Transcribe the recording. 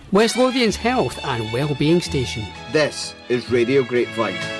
West Lothian's health and wellbeing station. This is Radio Grapevine.